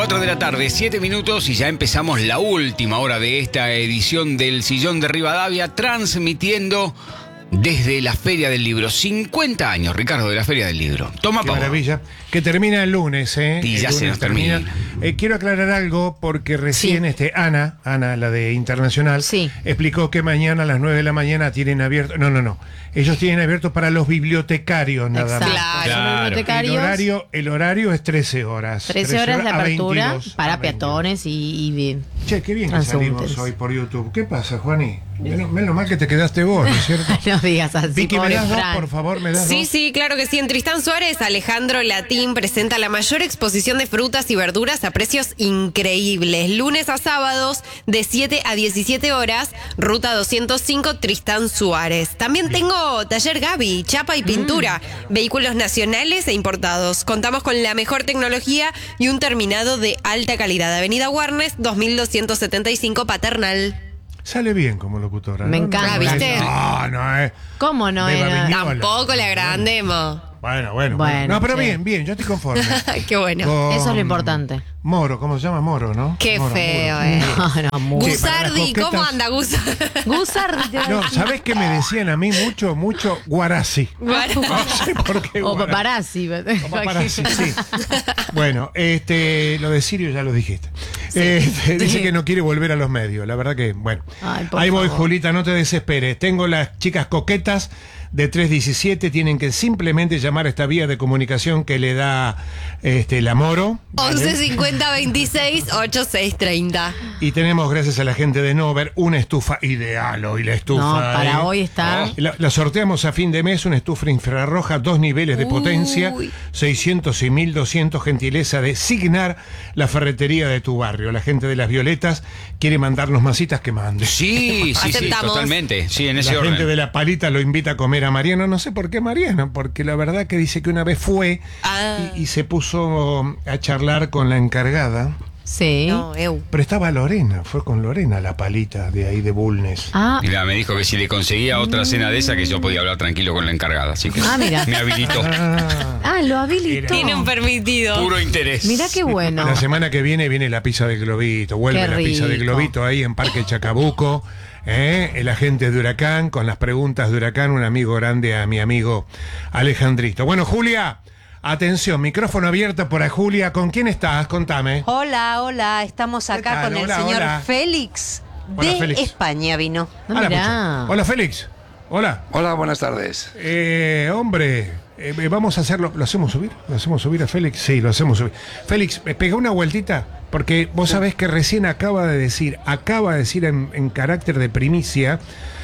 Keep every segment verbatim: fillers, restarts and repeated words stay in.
cuatro de la tarde, siete minutos y ya empezamos la última hora de esta edición del Sillón de Rivadavia, transmitiendo desde la Feria del Libro. cincuenta años, Ricardo, de la Feria del Libro. Toma, Qué Pau. maravilla. Que termina el lunes, ¿eh? Y el ya lunes se nos termina. Eh, quiero aclarar algo porque recién Sí. este Ana, Ana, la de Internacional, Sí. explicó que mañana a las nueve de la mañana tienen abierto. No, no, no. Ellos tienen abierto para los bibliotecarios nada Exacto. más. Son los Claro. El bibliotecarios. horario, el horario es trece horas. trece horas de a apertura veintidós, para a veintidós. peatones y, y bien. Che, qué bien que transeúntes. salimos hoy por YouTube. ¿Qué pasa, Juani? Menos, menos mal que te quedaste vos, ¿no es cierto? No digas así, Vicky, ¿me pobre das dos, Fran. por favor? ¿Me das Sí, dos? sí, claro que sí. En Tristán Suárez, Alejandro Latín presenta la mayor exposición de frutas y verduras a precios increíbles. Lunes a sábados, de siete a diecisiete horas, ruta doscientos cinco, Tristán Suárez. También tengo taller Gaby, chapa y pintura, vehículos nacionales e importados. Contamos con la mejor tecnología y un terminado de alta calidad. Avenida Warnes, dos mil doscientos setenta y cinco, Paternal. Sale bien como locutora. Me ¿no? encanta. No, ¿Viste? No, no es. ¿Cómo no de era? Babiñola. Tampoco la agrandemos. Bueno, bueno. Bueno, no, pero sí. bien, bien, yo estoy conforme. Qué bueno. Con Eso es lo importante. Moro, ¿cómo se llama Moro, no? Qué Moro, feo, Moro. eh. No, no, muy. Sí, para las Gusardi, ¿cómo coquetas- anda Gusardi? Gusardi. No, ¿sabés qué me decían a mí mucho, mucho? Guarasi. Bueno. No sé por qué. O Guarasi. paparazzi. O paparazzi, sí. Bueno, este, lo de Sirio ya lo dijiste. Este, dice que no quiere volver a los medios. La verdad que, bueno. Ay, por Ahí voy, favor. Julita, no te desesperes. Tengo las chicas coquetas de tres diecisiete. Tienen que simplemente llamar a esta vía de comunicación que le da este, la Moro. ¿vale? once cincuenta veintiséis ochenta y seis treinta. Y tenemos, gracias a la gente de Nover, una estufa ideal hoy. La estufa. No, para ¿eh? hoy está. La, la sorteamos a fin de mes, una estufa infrarroja, dos niveles de Uy. potencia, seiscientos y mil doscientos, gentileza de Signar, la ferretería de tu barrio. La gente de Las Violetas quiere mandarnos masitas, que mande. Sí, sí, sí, Aceptamos. totalmente. Sí, en La ese gente orden. de La Palita lo invita a comer a Mariano. No sé por qué Mariano, porque la verdad que dice que una vez fue Ah. y, y se puso a charlar con la encargada. Sí. No, eu. Pero estaba Lorena, fue con Lorena La Palita, de ahí de Bulnes. Ah, Mira, me dijo que si le conseguía otra cena de esa, que yo podía hablar tranquilo con la encargada. Así que Ah, mira. me habilitó. Ah. ah, lo habilitó. Tiene un permitido. Puro interés. Mirá qué bueno. La semana que viene viene la pizza de Globito. Vuelve Qué la pizza de rico. Globito ahí en Parque Chacabuco. ¿eh? El agente de Huracán, con las preguntas de Huracán, un amigo grande a mi amigo Alejandrito. Bueno, Julia, atención, micrófono abierto por a Julia. ¿Con quién estás? Contame. Hola, hola, estamos ¿Qué acá tal? con el Hola, señor hola. Félix Hola, de Félix. España vino. No, A la mirá. pucha. Hola, Félix. Hola. Hola, buenas tardes. Eh, hombre, eh, eh, vamos a hacerlo. ¿Lo hacemos subir? ¿Lo hacemos subir a Félix? Sí, lo hacemos subir. Félix, eh, pega una vueltita, porque vos sabés que recién acaba de decir, acaba de decir en, en carácter de primicia,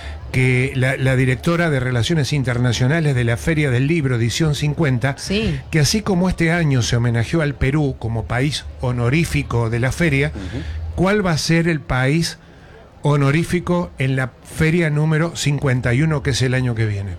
que la, la directora de Relaciones Internacionales de la Feria del Libro, edición cincuenta, Sí. que así como este año se homenajeó al Perú como país honorífico de la feria, ¿cuál va a ser el país honorífico en la feria número cincuenta y uno, que es el año que viene?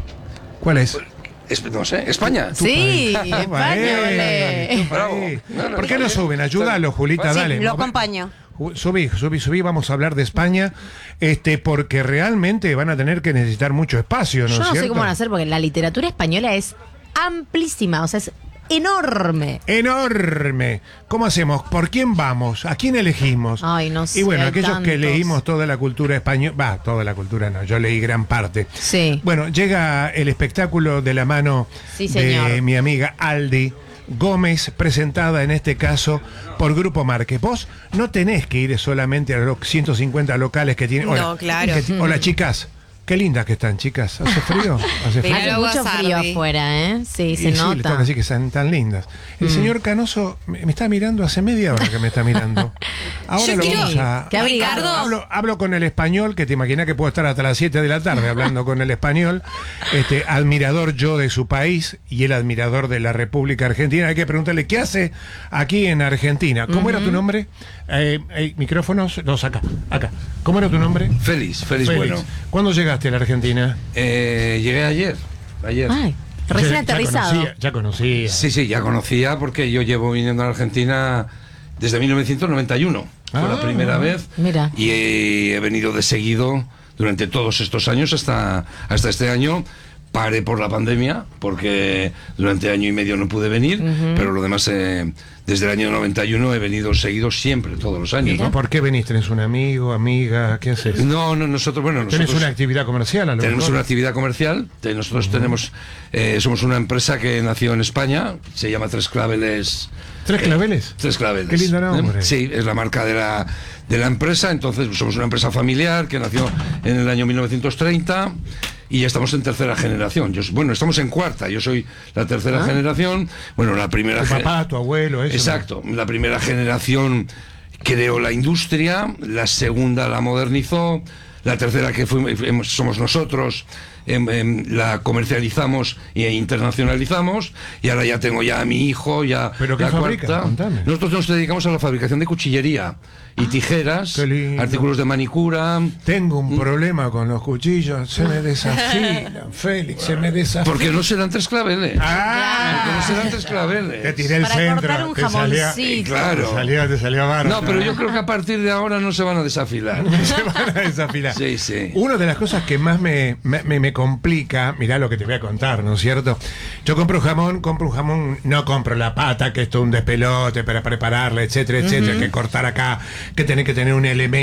¿Cuál es? Es- no sé, España. Sí, país. España, Eh, ole. tu Bravo. país. No, no, ¿Por qué está no bien. suben? Ayúdalo, Julita, Sí, dale. lo Move- acompaño. Ju- Subí, subí, subí, vamos a hablar de España, este, porque realmente van a tener que necesitar mucho espacio, ¿no Yo es no sé cierto? cómo van a hacer porque la literatura española es amplísima, o sea, es enorme. Enorme. ¿Cómo hacemos? ¿Por quién vamos? ¿A quién elegimos? Ay, no sé, Y bueno, hay aquellos que tantos. leímos toda la cultura española, va, toda la cultura no, yo leí gran parte. Sí. Bueno, llega el espectáculo de la mano Sí, de señor. mi amiga Aldi Gómez, presentada en este caso por Grupo Márquez. Vos no tenés que ir solamente a los ciento cincuenta locales que tienen. No, claro. que ti- hola, chicas. Qué lindas que están, chicas. ¿Hace frío? ¿Hace frío? Mirá Hace lo mucho Guasardi. frío afuera, ¿eh? Sí, Y se sí, le tengo nota. que decir que están tan lindas. El señor Canoso me, me está mirando hace media hora que me está mirando. Ahora Yo lo quiero- vamos a... Qué abrigado. Ricardo. Hablo, hablo con el español, que te imaginas que puedo estar hasta las siete de la tarde hablando con el español. Este, admirador yo de su país y el admirador de la República Argentina. Hay que preguntarle, ¿qué hace aquí en Argentina? ¿Cómo era tu nombre? Eh, eh, micrófonos, dos acá, acá. ¿Cómo era tu nombre? Félix, Félix, Félix. bueno. ¿Cuándo llegaste a la Argentina? Eh, llegué ayer. Ayer. Ay, recién Ya- aterrizado. Ya conocía. Ya conocía. Sí, sí, ya conocía porque yo llevo viniendo a la Argentina desde mil novecientos noventa y uno. Fue Ah, la primera vez. mira. Y he, he venido de seguido durante todos estos años hasta, hasta este año paré por la pandemia, porque durante año y medio no pude venir, uh-huh. pero lo demás, eh, desde el año noventa y uno he venido seguido siempre, todos los años. ¿no? ¿Por qué venís? ¿Tenés un amigo, amiga? ¿Qué haces? No, no, nosotros, bueno, nosotros... ¿Tenés una actividad comercial? A lo tenemos mejor? una actividad comercial, nosotros uh-huh. tenemos, eh, somos una empresa que nació en España, se llama Tres Claveles... ¿Tres Claveles? Eh, Tres Claveles. Qué lindo nombre. Sí, es la marca de la, de la empresa, entonces somos una empresa familiar que nació en el año mil novecientos treinta y ya estamos en tercera generación. Yo, bueno, estamos en cuarta, yo soy la tercera ¿Ah? generación. Bueno, la primera... Tu papá, tu abuelo, eso. Exacto, ¿no? La primera generación creó la industria, la segunda la modernizó, la tercera que fuimos, somos nosotros, em, em, la comercializamos e internacionalizamos, y ahora ya tengo ya a mi hijo, ya ¿Pero qué la fabrica? cuarta. Contame. Nosotros nos dedicamos a la fabricación de cuchillería y tijeras, artículos de manicura. Tengo un problema con los cuchillos, se me desafilan, Félix, se me desafilan. Porque no serán tres claveles. Ah, Porque no serán tres claveles. te tiré el Para centro. cortar un te salía, jamoncito. Claro. Te salía, te salía bárbaro. No, pero yo creo que a partir de ahora no se van a desafilar. Se van a desafilar. Sí, sí. Una de las cosas que más me, me, me, me complica, mirá lo que te voy a contar, ¿no es cierto? Yo compro jamón, compro un jamón, no compro la pata, que esto es un despelote para prepararla, etcétera, etcétera, uh-huh. que cortar acá, que tener que tener un elemento